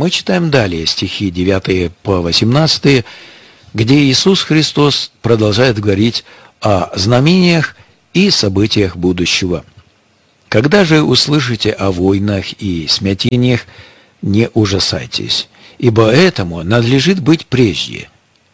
Мы читаем далее стихи 9 по 18, где Иисус Христос продолжает говорить о знамениях и событиях будущего. «Когда же услышите о войнах и смятениях, не ужасайтесь, ибо этому надлежит быть прежде,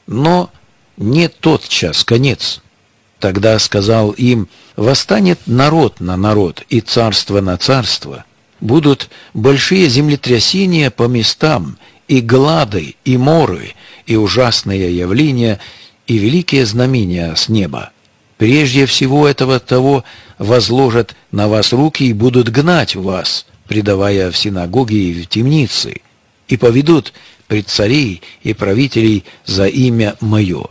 но не тотчас конец. Тогда сказал им: восстанет народ на народ и царство на царство. Будут большие землетрясения по местам, и глады, и моры, и ужасные явления, и великие знамения с неба. Прежде всего этого того возложат на вас руки и будут гнать вас, предавая в синагоги и в темницы, и поведут пред царей и правителей за имя Мое.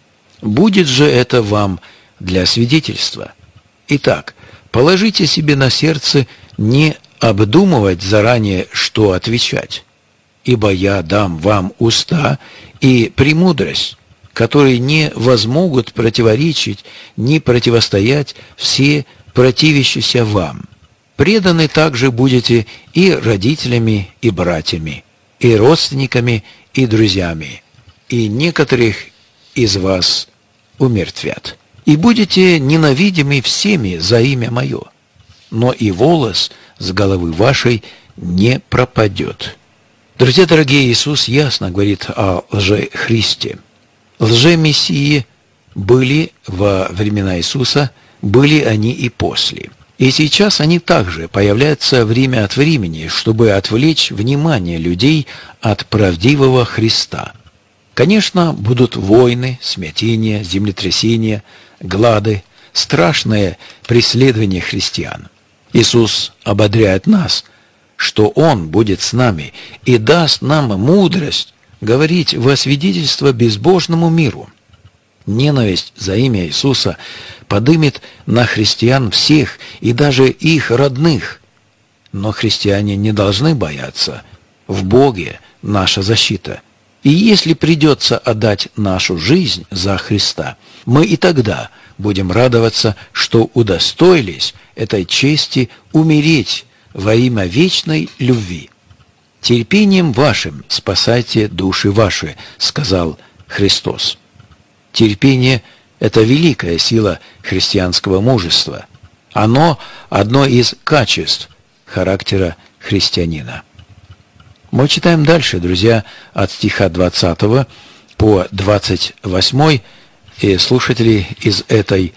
Будет же это вам для свидетельства. Итак, положите себе на сердце не обдумывать заранее, что отвечать, ибо я дам вам уста и премудрость, которые не возмогут противоречить, ни противостоять все противящиеся вам. Преданы также будете и родителями, и братьями, и родственниками, и друзьями, и некоторых из вас умертвят. И будете ненавидимы всеми за имя Мое, но и волос с головы вашей не пропадет». Друзья дорогие, Иисус ясно говорит о лже-Христе. Лже-мессии были во времена Иисуса, были они и после. И сейчас они также появляются время от времени, чтобы отвлечь внимание людей от правдивого Христа. Конечно, будут войны, смятения, землетрясения, глады, страшное преследование христиан. Иисус ободряет нас, что Он будет с нами и даст нам мудрость говорить во свидетельство безбожному миру. Ненависть за имя Иисуса подымет на христиан всех и даже их родных. Но христиане не должны бояться. В Боге наша защита. И если придется отдать нашу жизнь за Христа, мы и тогда будем радоваться, что удостоились этой чести умереть во имя вечной любви. «Терпением вашим спасайте души ваши», — сказал Христос. Терпение — это великая сила христианского мужества. Оно — одно из качеств характера христианина. Мы читаем дальше, друзья, от стиха 20 по 28, и слушатели из этой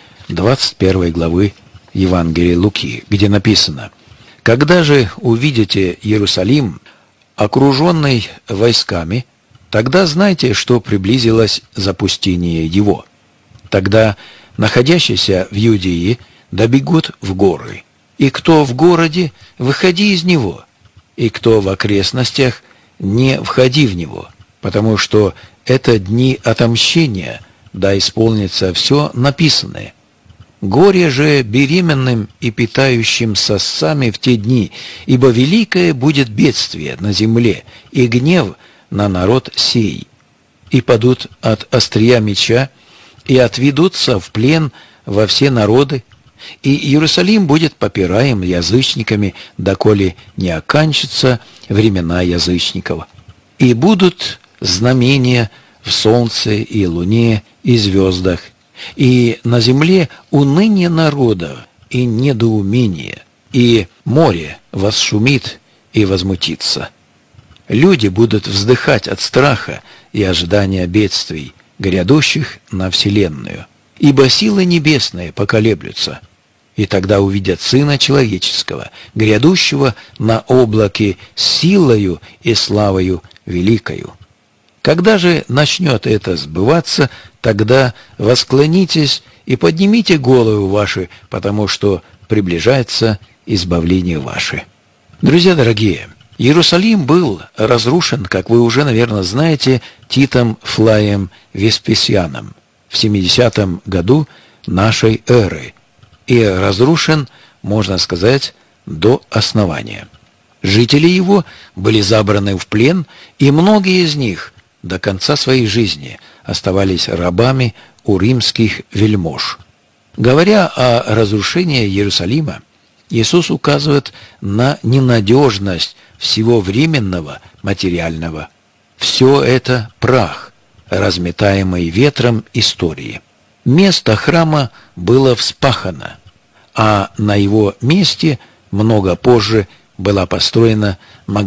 21 главы Евангелия Луки, где написано: «Когда же увидите Иерусалим, окруженный войсками, тогда знайте, что приблизилось запустение его. Тогда находящиеся в Иудее добегут в горы, и кто в городе, выходи из него, и кто в окрестностях, не входи в него, потому что это дни отомщения, да исполнится все написанное. Горе же беременным и питающим сосцами в те дни, ибо великое будет бедствие на земле и гнев на народ сей. И падут от острия меча, и отведутся в плен во все народы, и Иерусалим будет попираем язычниками, доколе не окончатся времена язычников. И будут знамения в солнце и луне и звездах, и на земле уныние народа и недоумение, и море восшумит и возмутится. Люди будут вздыхать от страха и ожидания бедствий, грядущих на вселенную, ибо силы небесные поколеблются, и тогда увидят Сына Человеческого, грядущего на облаке с силою и славою великою. Когда же начнет это сбываться, тогда восклонитесь и поднимите головы ваши, потому что приближается избавление ваше». Друзья дорогие, Иерусалим был разрушен, как вы уже, наверное, знаете, Титом Флавием Веспасианом в 70 году нашей эры, и разрушен, можно сказать, до основания. Жители его были забраны в плен, и многие из них до конца своей жизни оставались рабами у римских вельмож. Говоря о разрушении Иерусалима, Иисус указывает на ненадежность всего временного, материального. Все это прах, разметаемый ветром истории. Место храма было вспахано, а на его месте много позже была построена